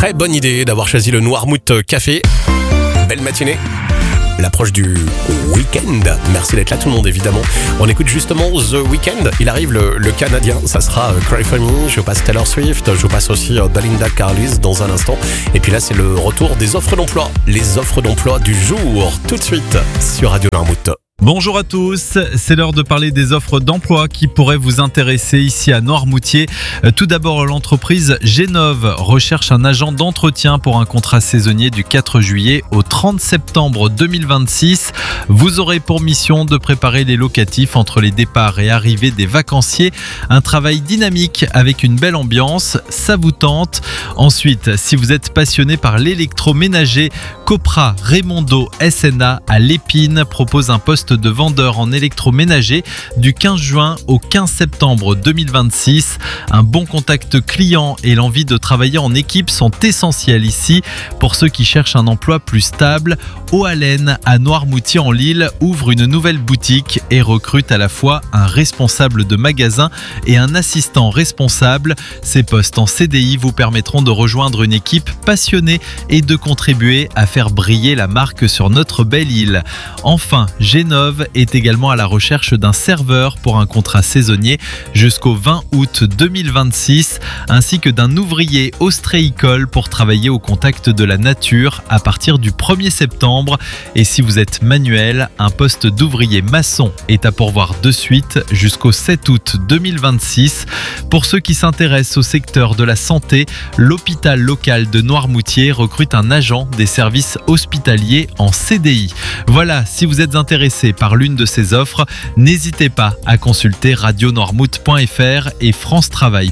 très bonne idée d'avoir choisi le Noirmouth Café. Belle matinée. L'approche du week-end. Merci d'être là tout le monde évidemment. On écoute justement The Weeknd. Il arrive le Canadien. Ça sera Cry For Me. Je vous passe Taylor Swift. Je vous passe aussi Belinda Carlisle dans un instant. Et puis là c'est le retour des offres d'emploi. Les offres d'emploi du jour. Tout de suite sur Radio Noirmouth. Bonjour à tous, c'est l'heure de parler des offres d'emploi qui pourraient vous intéresser ici à Noirmoutier. Tout d'abord, l'entreprise Génove recherche un agent d'entretien pour un contrat saisonnier du 4 juillet au 30 septembre 2026. Vous aurez pour mission de préparer les locatifs entre les départs et arrivées des vacanciers. Un travail dynamique avec une belle ambiance, ça vous tente. Ensuite, si vous êtes passionné par l'électroménager, Copra Raimondo SNA à l'Épine propose un poste de vendeur en électroménager du 15 juin au 15 septembre 2026. Un bon contact client et l'envie de travailler en équipe sont essentiels ici. Pour ceux qui cherchent un emploi plus stable, O'Allen à Noirmoutier en Lille ouvre une nouvelle boutique et recrute à la fois un responsable de magasin et un assistant responsable. Ces postes en CDI vous permettront de rejoindre une équipe passionnée et de contribuer à faire briller la marque sur notre belle île. Enfin, Génove est également à la recherche d'un serveur pour un contrat saisonnier jusqu'au 20 août 2026, ainsi que d'un ouvrier ostréicole pour travailler au contact de la nature à partir du 1er septembre. Et si vous êtes manuel, un poste d'ouvrier maçon est à pourvoir de suite jusqu'au 7 août 2026. Pour ceux qui s'intéressent au secteur de la santé, l'hôpital local de Noirmoutier recrute un agent des services hospitaliers en CDI. Voilà, si vous êtes intéressé par l'une de ces offres, n'hésitez pas à consulter radionoirmouth.fr et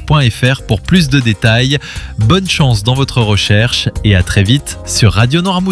francetravail.fr pour plus de détails. Bonne chance dans votre recherche et à très vite sur Radio Noirmouth.